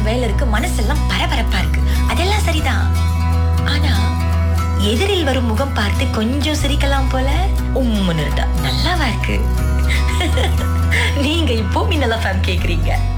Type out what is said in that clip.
வேலை இருக்கு, மனசெல்லாம் பரபரப்பா இருக்கு. அதெல்லாம் சரிதான். ஆனா எதிரில் வரும் முகம் பார்த்து கொஞ்சம் சிரிக்கலாம் போல உம்முன்னு இருந்தா நல்லாவா இருக்கு? நீங்க இப்போ மின்னல் எஃப்எம் கேக்குறீங்க.